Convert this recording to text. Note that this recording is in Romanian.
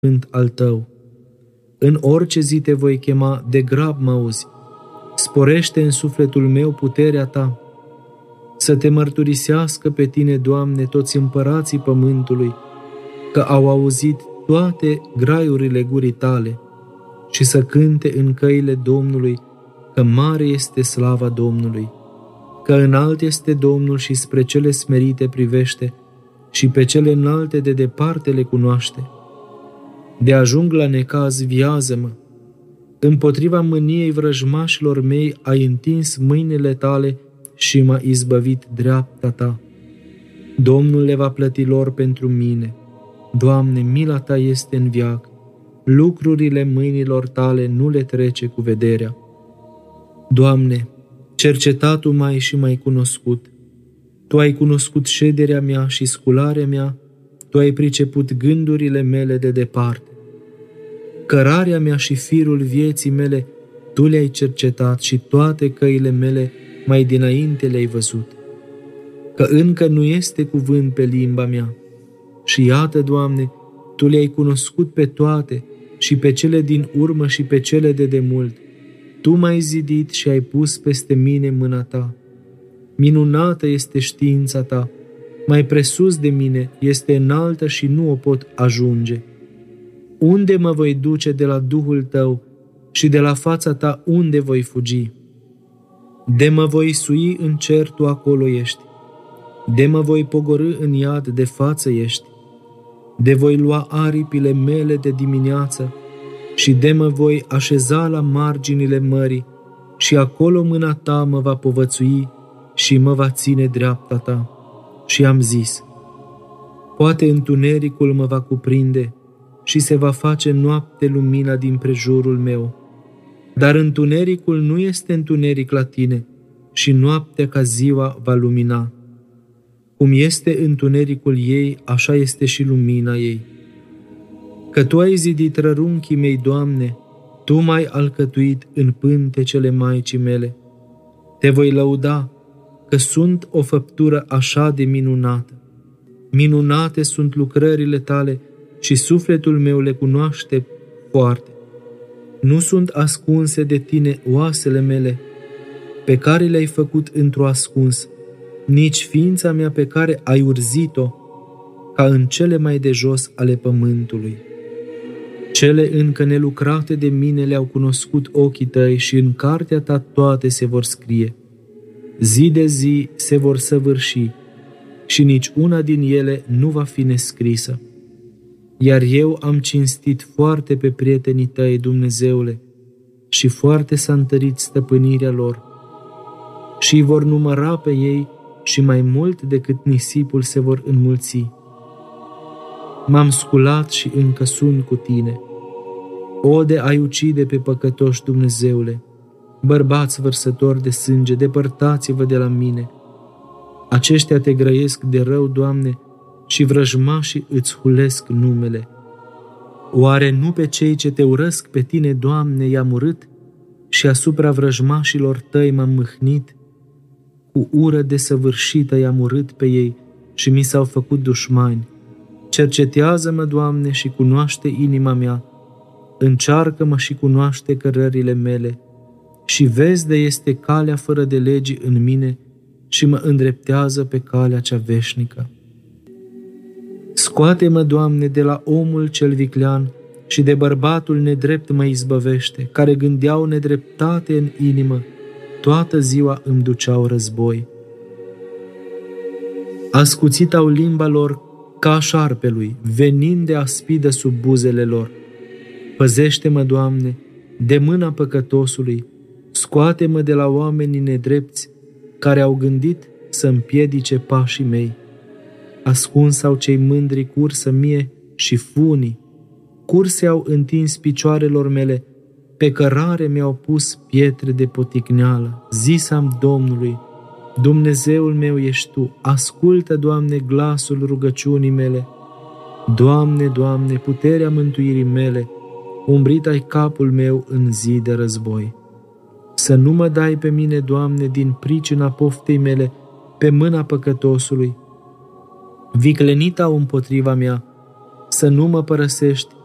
cuvânt al Tău. În orice zi Te voi chema, de grab mă auzi. Sporește în sufletul meu puterea Ta. Să Te mărturisească pe Tine, Doamne, toți împărații pământului, că au auzit toate graiurile gurii Tale, și să cânte în căile Domnului, că mare este slava Domnului, că înalt este Domnul și spre cele smerite privește, și pe cele înalte de departe le cunoaște. De ajung la necaz, viază-mă. Împotriva mâniei vrăjmașilor mei ai întins mâinile Tale și m-a izbăvit dreapta Ta. Domnul le va plăti lor pentru mine. Doamne, mila Ta este în veac. Lucrurile mâinilor Tale nu le trece cu vederea. Doamne, cercetat-o mai și mai cunoscut. Tu ai cunoscut șederea mea și scularea mea, Tu ai priceput gândurile mele de departe. Cărarea mea și firul vieții mele Tu le-ai cercetat și toate căile mele mai dinainte le-ai văzut. Că încă nu este cuvânt pe limba mea. Și iată, Doamne, Tu le-ai cunoscut pe toate, și pe cele din urmă și pe cele de demult. Tu m-ai zidit și ai pus peste mine mâna Ta. Minunată este știința Ta, mai presus de mine, este înaltă și nu o pot ajunge. Unde mă voi duce de la Duhul Tău și de la fața Ta unde voi fugi? De mă voi sui în cer, Tu acolo ești. De mă voi pogorî în iad, de față ești. De voi lua aripile mele de dimineață și de mă voi așeza la marginile mării și acolo mâna Ta mă va povățui și mă va ține dreapta Ta. Și am zis, poate întunericul mă va cuprinde și se va face noapte lumina din prejurul meu. Dar întunericul nu este întuneric la Tine și noaptea ca ziua va lumina. Cum este întunericul ei, așa este și lumina ei. Că Tu ai zidit rărunchii mei, Doamne, Tu m-ai alcătuit în pântecele Maicii mele. Te voi lăuda, că sunt o făptură așa de minunată. Minunate sunt lucrările Tale și sufletul meu le cunoaște foarte. Nu sunt ascunse de Tine oasele mele, pe care le-ai făcut într-o ascuns, nici ființa mea pe care ai urzit-o, ca în cele mai de jos ale pământului. Cele încă nelucrate de mine le-au cunoscut ochii Tăi și în cartea Ta toate se vor scrie. Zi de zi se vor săvârși și nici una din ele nu va fi nescrisă. Iar eu am cinstit foarte pe prietenii Tăi, Dumnezeule, și foarte s-a întărit stăpânirea lor. Și îi vor număra pe ei și mai mult decât nisipul se vor înmulți. M-am sculat și încă sunt cu Tine. O, de ai ucide pe păcătoși, Dumnezeule, bărbați vărsători de sânge, depărtați-vă de la mine. Aceștia Te grăiesc de rău, Doamne, și vrăjmașii îți hulesc numele. Oare nu pe cei ce Te urăsc pe Tine, Doamne, i-am urât și asupra vrăjmașilor Tăi m-am mâhnit? Cu ură desăvârșită i-am urât pe ei și mi s-au făcut dușmani. Cercetează-mă, Doamne, și cunoaște inima mea, încearcă-mă și cunoaște cărările mele, și vezi de este calea fără de legi în mine și mă îndreptează pe calea cea veșnică. Scoate-mă, Doamne, de la omul cel viclean și de bărbatul nedrept mă izbăvește, care gândeau nedreptate în inimă, toată ziua îmi duceau război. Ascuțit au limba lor ca a șarpelui, venind de aspidă sub buzele lor. Păzește-mă, Doamne, de mâna păcătosului, scoate-mă de la oamenii nedrepți care au gândit să împiedice pașii mei. Ascuns au cei mândri cursă mie și funii, curse au întins picioarelor mele, pe cărare mi-au pus pietre de poticneală. Zis-am Domnului, Dumnezeul meu ești Tu, ascultă, Doamne, glasul rugăciunii mele. Doamne, Doamne, puterea mântuirii mele, umbrit ai capul meu în zi de război. Să nu mă dai pe mine, Doamne, din pricina poftei mele, pe mâna păcătosului. Viclenit au împotriva mea, să nu mă părăsești